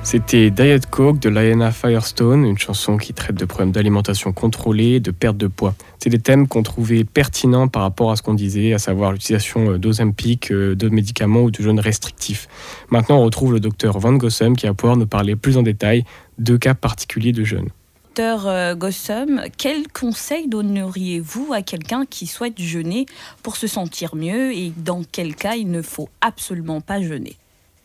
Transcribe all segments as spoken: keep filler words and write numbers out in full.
C'était Diet Coke de Lyanna Firestone, une chanson qui traite de problèmes d'alimentation contrôlée et de perte de poids. C'est des thèmes qu'on trouvait pertinents par rapport à ce qu'on disait, à savoir l'utilisation d'Ozempic, de médicaments ou de jeûnes restrictifs. Maintenant, on retrouve le docteur Van Gossem qui va pouvoir nous parler plus en détail de cas particuliers de jeûne. Docteur Gossem, quels conseils donneriez-vous à quelqu'un qui souhaite jeûner pour se sentir mieux et dans quel cas il ne faut absolument pas jeûner ?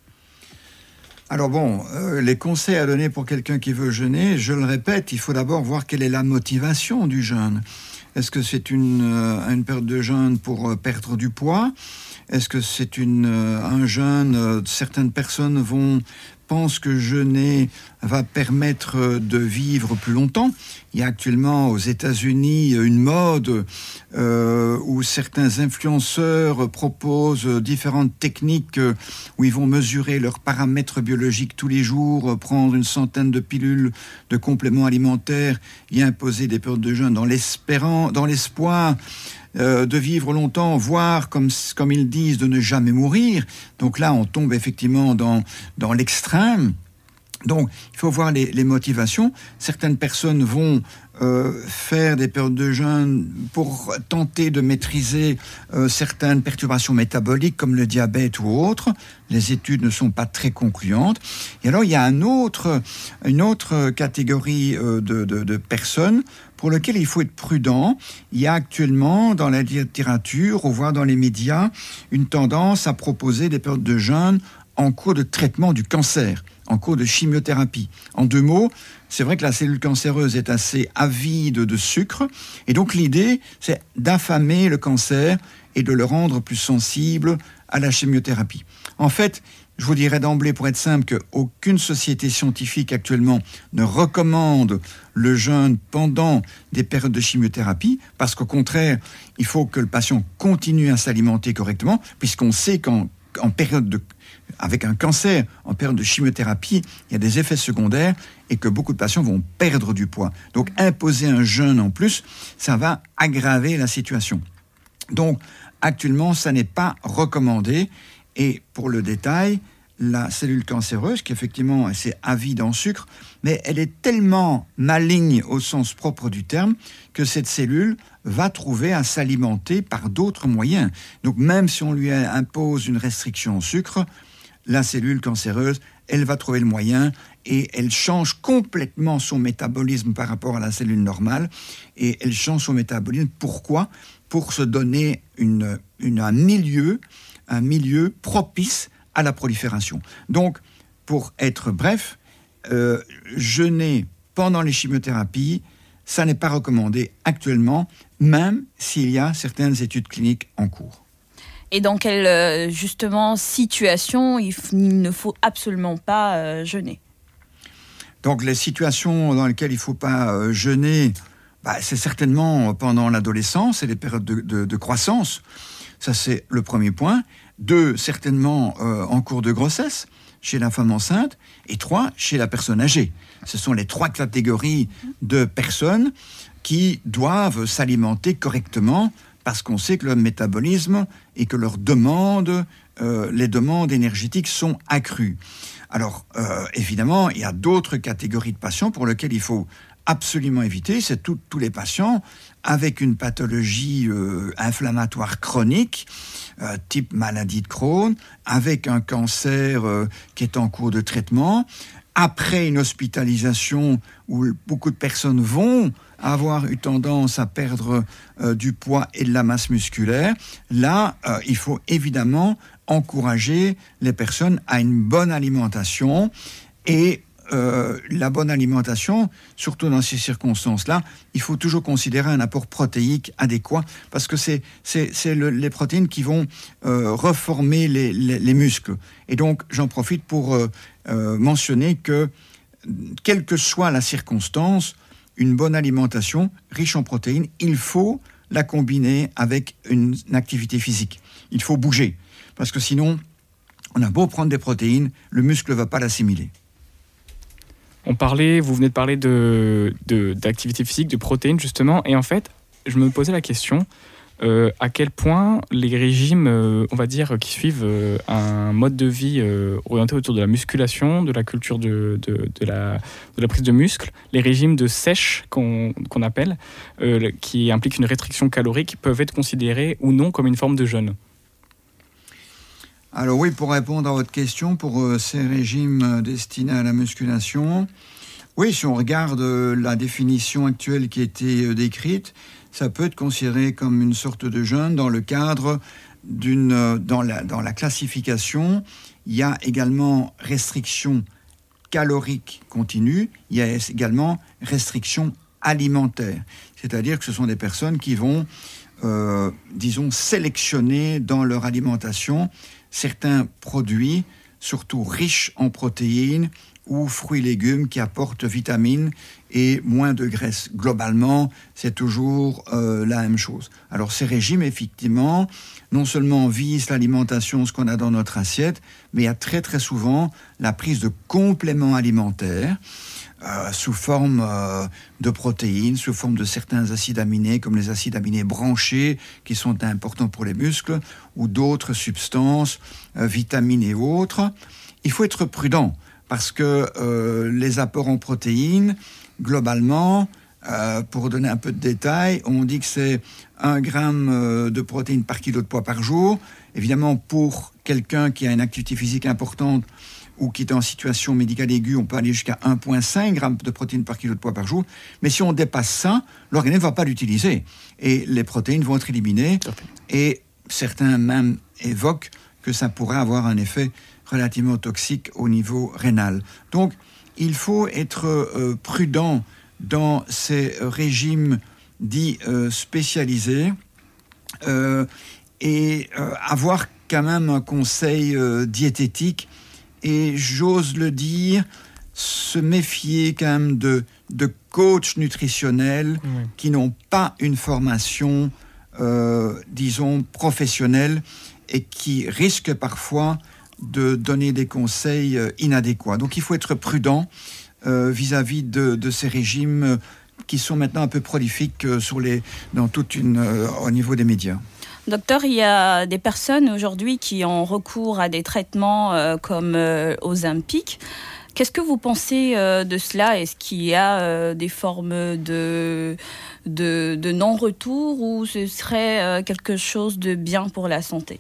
Alors bon, euh, les conseils à donner pour quelqu'un qui veut jeûner, je le répète, il faut d'abord voir quelle est la motivation du jeûne. Est-ce que c'est une, euh, une période de jeûne pour euh, perdre du poids ? Est-ce que c'est une, euh, un jeûne euh, certaines personnes vont pensent que jeûner va permettre de vivre plus longtemps. Il y a actuellement aux États-Unis une mode euh, où certains influenceurs proposent différentes techniques où ils vont mesurer leurs paramètres biologiques tous les jours, prendre une centaine de pilules de compléments alimentaires et imposer des périodes de jeûne dans l'espérant, dans l'espoir Euh, de vivre longtemps, voire, comme, comme ils disent, de ne jamais mourir. Donc là, on tombe effectivement dans, dans l'extrême. Donc, il faut voir les, les motivations. Certaines personnes vont euh, faire des périodes de jeûne pour tenter de maîtriser euh, certaines perturbations métaboliques, comme le diabète ou autres. Les études ne sont pas très concluantes. Et alors, il y a un autre, une autre catégorie euh, de, de, de personnes pour lequel il faut être prudent. Il y a actuellement dans la littérature, ou voire dans les médias, une tendance à proposer des périodes de jeûne en cours de traitement du cancer, en cours de chimiothérapie. En deux mots, c'est vrai que la cellule cancéreuse est assez avide de sucre, et donc l'idée, c'est d'affamer le cancer et de le rendre plus sensible à la chimiothérapie. En fait, je vous dirais d'emblée, pour être simple, qu'aucune société scientifique actuellement ne recommande le jeûne pendant des périodes de chimiothérapie, parce qu'au contraire, il faut que le patient continue à s'alimenter correctement, puisqu'on sait qu'en en période de, avec un cancer, en période de chimiothérapie, il y a des effets secondaires et que beaucoup de patients vont perdre du poids. Donc imposer un jeûne en plus, ça va aggraver la situation. Donc actuellement, ça n'est pas recommandé. Et pour le détail, la cellule cancéreuse, qui effectivement est assez avide en sucre, mais elle est tellement maligne au sens propre du terme que cette cellule va trouver à s'alimenter par d'autres moyens. Donc même si on lui impose une restriction au sucre, la cellule cancéreuse, elle va trouver le moyen et elle change complètement son métabolisme par rapport à la cellule normale. Et elle change son métabolisme. Pourquoi ? Pour se donner une, une, un milieu un milieu propice à la prolifération. Donc, pour être bref, euh, jeûner pendant les chimiothérapies, ça n'est pas recommandé actuellement, même s'il y a certaines études cliniques en cours. Et dans quelle, justement, situation il, f- il ne faut absolument pas euh, jeûner ? Donc, les situations dans lesquelles il ne faut pas euh, jeûner, bah, c'est certainement pendant l'adolescence et les périodes de, de, de croissance. Ça, c'est le premier point. Deux, certainement euh, en cours de grossesse, chez la femme enceinte. Et trois, chez la personne âgée. Ce sont les trois catégories de personnes qui doivent s'alimenter correctement parce qu'on sait que leur métabolisme et que leurs demandes, euh, les demandes énergétiques sont accrues. Alors, euh, évidemment, il y a d'autres catégories de patients pour lesquelles il faut absolument éviter, c'est tout, tous les patients avec une pathologie euh, inflammatoire chronique, euh, type maladie de Crohn, avec un cancer euh, qui est en cours de traitement, après une hospitalisation où beaucoup de personnes vont avoir eu tendance à perdre euh, du poids et de la masse musculaire. Là, euh, il faut évidemment encourager les personnes à une bonne alimentation et Euh, la bonne alimentation, surtout dans ces circonstances-là, il faut toujours considérer un apport protéique adéquat parce que c'est, c'est, c'est le, les protéines qui vont euh, reformer les, les, les muscles. Et donc, j'en profite pour euh, euh, mentionner que, quelle que soit la circonstance, une bonne alimentation riche en protéines, il faut la combiner avec une, une activité physique. Il faut bouger parce que sinon, on a beau prendre des protéines, le muscle ne va pas l'assimiler. On parlait, vous venez de parler de, de, d'activité physique, de protéines justement, et en fait, je me posais la question, euh, à quel point les régimes, euh, on va dire, qui suivent euh, un mode de vie euh, orienté autour de la musculation, de la culture de, de, de, la, de la prise de muscle, les régimes de sèche qu'on, qu'on appelle, euh, qui impliquent une restriction calorique, peuvent être considérés ou non comme une forme de jeûne? Alors oui, pour répondre à votre question, pour euh, ces régimes euh, destinés à la musculation, oui, si on regarde euh, la définition actuelle qui a été euh, décrite, ça peut être considéré comme une sorte de jeûne dans le cadre d'une... Euh, dans, la, dans la classification, il y a également restriction calorique continue, il y a également restriction alimentaire. C'est-à-dire que ce sont des personnes qui vont, euh, disons, sélectionner dans leur alimentation certains produits, surtout riches en protéines ou fruits et légumes qui apportent vitamines et moins de graisse. Globalement, c'est toujours euh, la même chose. Alors ces régimes, effectivement, non seulement visent l'alimentation, ce qu'on a dans notre assiette, mais il y a très très souvent la prise de compléments alimentaires Euh, sous forme euh, de protéines, sous forme de certains acides aminés, comme les acides aminés branchés, qui sont importants pour les muscles, ou d'autres substances, euh, vitamines et autres. Il faut être prudent, parce que euh, les apports en protéines, globalement, euh, pour donner un peu de détails, on dit que c'est un gramme de protéines par kilo de poids par jour. Évidemment, pour quelqu'un qui a une activité physique importante, ou qui est en situation médicale aiguë, on peut aller jusqu'à un virgule cinq grammes de protéines par kilo de poids par jour. Mais si on dépasse ça, l'organisme ne va pas l'utiliser. Et les protéines vont être éliminées. Et certains même évoquent que ça pourrait avoir un effet relativement toxique au niveau rénal. Donc, il faut être euh, prudent dans ces régimes dits euh, spécialisés euh, et euh, avoir quand même un conseil euh, diététique. Et j'ose le dire, se méfier quand même de, de coachs nutritionnels oui. qui n'ont pas une formation, euh, disons, professionnelle et qui risquent parfois de donner des conseils euh, inadéquats. Donc il faut être prudent euh, vis-à-vis de, de ces régimes qui sont maintenant un peu prolifiques euh, sur les, dans toute une, euh, au niveau des médias. Docteur, il y a des personnes aujourd'hui qui ont recours à des traitements euh, comme euh, Ozempic. Qu'est-ce que vous pensez euh, de cela? Est-ce qu'il y a euh, des formes de, de, de non-retour ou ce serait euh, quelque chose de bien pour la santé?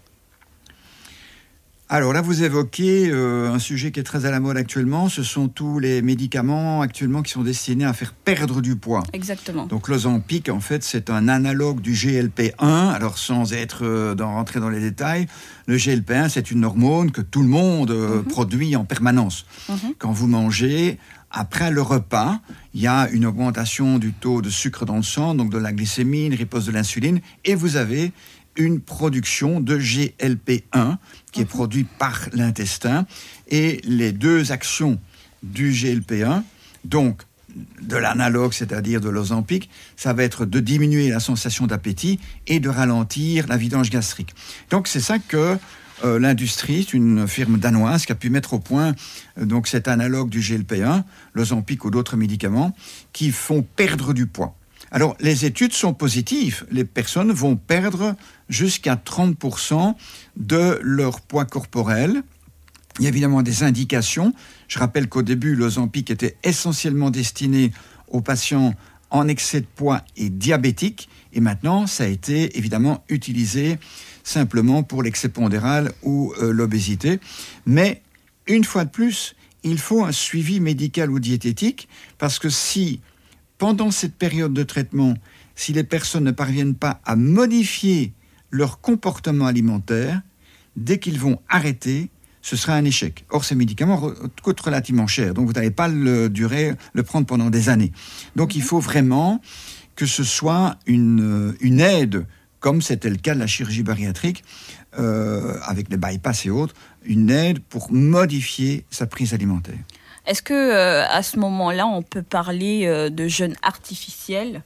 Alors là, vous évoquez euh, un sujet qui est très à la mode actuellement. Ce sont tous les médicaments actuellement qui sont destinés à faire perdre du poids. Exactement. Donc l'Ozempic, en fait, c'est un analogue du G L P un. Alors sans être euh, dans, rentrer dans les détails, le G L P un, c'est une hormone que tout le monde euh, mm-hmm. produit en permanence. Mm-hmm. Quand vous mangez, après le repas, il y a une augmentation du taux de sucre dans le sang, donc de la glycémie, une riposte de l'insuline, et vous avez une production de G L P un qui est produit par l'intestin, et les deux actions du G L P un, donc de l'analogue, c'est-à-dire de l'Ozempic, ça va être de diminuer la sensation d'appétit et de ralentir la vidange gastrique. Donc c'est ça que euh, l'industrie, c'est une firme danoise qui a pu mettre au point euh, donc cet analogue du G L P un, l'Ozempic ou d'autres médicaments, qui font perdre du poids. Alors, les études sont positives. Les personnes vont perdre jusqu'à trente pour cent de leur poids corporel. Il y a évidemment des indications. Je rappelle qu'au début, l'Ozempic était essentiellement destiné aux patients en excès de poids et diabétiques. Et maintenant, ça a été évidemment utilisé simplement pour l'excès pondéral ou euh, l'obésité. Mais, une fois de plus, il faut un suivi médical ou diététique, parce que si pendant cette période de traitement, si les personnes ne parviennent pas à modifier leur comportement alimentaire, dès qu'ils vont arrêter, ce sera un échec. Or, ces médicaments coûtent relativement cher, donc vous n'allez pas le, durer, le prendre pendant des années. Donc, il faut vraiment que ce soit une, une aide, comme c'était le cas de la chirurgie bariatrique, euh, avec les bypass et autres, une aide pour modifier sa prise alimentaire. Est-ce que euh, à ce moment-là, on peut parler euh, de jeûne artificiel?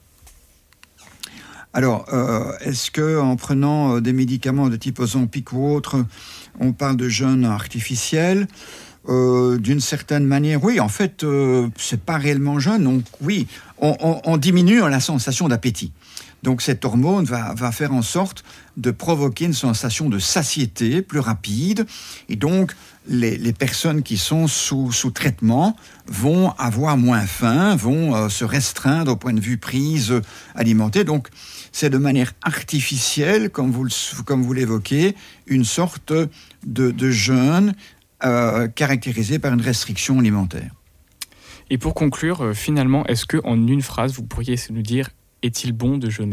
Alors, euh, est-ce qu'en prenant euh, des médicaments de type Ozempic ou autre, on parle de jeûne artificiel? euh, D'une certaine manière, oui. En fait, euh, c'est pas réellement jeûne. Donc, oui, on, on, on diminue la sensation d'appétit. Donc cette hormone va, va faire en sorte de provoquer une sensation de satiété plus rapide. Et donc, les, les personnes qui sont sous, sous traitement vont avoir moins faim, vont euh, se restreindre au point de vue prise alimentaire. Donc, c'est de manière artificielle, comme vous, comme vous l'évoquez, une sorte de, de jeûne euh, caractérisé par une restriction alimentaire. Et pour conclure, euh, finalement, est-ce qu'en une phrase, vous pourriez nous dire « Est-il bon de jeûner » ?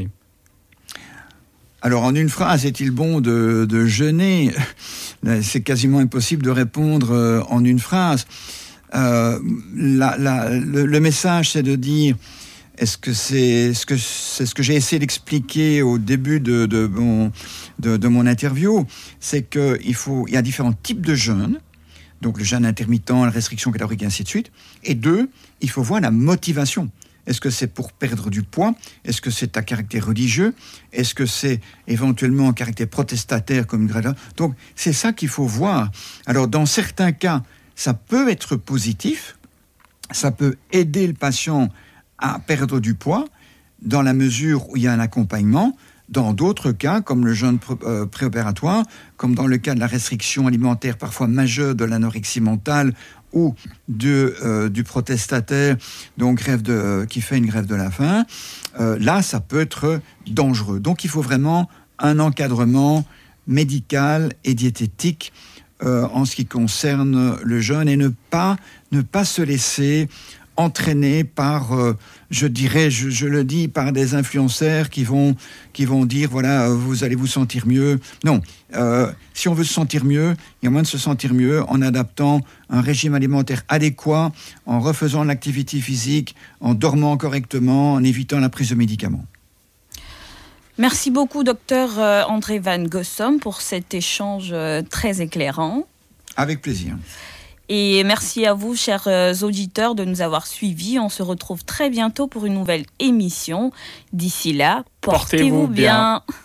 Alors, en une phrase, est-il bon de, de jeûner ? C'est quasiment impossible de répondre euh, en une phrase. Euh, la, la, le, le message, c'est de dire, est-ce que c'est ce que, c'est ce que j'ai essayé d'expliquer au début de, de, mon, de, de mon interview, c'est qu'il faut, il y a différents types de jeûnes, donc le jeûne intermittent, la restriction calorique, et ainsi de suite. Et deux, il faut voir la motivation. Est-ce que c'est pour perdre du poids ? Est-ce que c'est à caractère religieux ? Est-ce que c'est éventuellement un caractère protestataire comme une grade ? Donc, c'est ça qu'il faut voir. Alors, dans certains cas, ça peut être positif. Ça peut aider le patient à perdre du poids dans la mesure où il y a un accompagnement. Dans d'autres cas, comme le jeûne préopératoire, comme dans le cas de la restriction alimentaire parfois majeure de l'anorexie mentale ou de, euh, du protestataire donc grève de, euh, qui fait une grève de la faim, euh, là, ça peut être dangereux. Donc, il faut vraiment un encadrement médical et diététique euh, en ce qui concerne le jeûne et ne pas, ne pas se laisser entraîné par, euh, je dirais, je, je le dis, par des influenceurs qui vont, qui vont dire, voilà, euh, vous allez vous sentir mieux. Non, euh, si on veut se sentir mieux, il y a moyen de se sentir mieux en adaptant un régime alimentaire adéquat, en refaisant l'activité physique, en dormant correctement, en évitant la prise de médicaments. Merci beaucoup, docteur André Van Gossom, pour cet échange très éclairant. Avec plaisir. Et merci à vous, chers auditeurs, de nous avoir suivis. On se retrouve très bientôt pour une nouvelle émission. D'ici là, portez-vous, portez-vous bien. bien.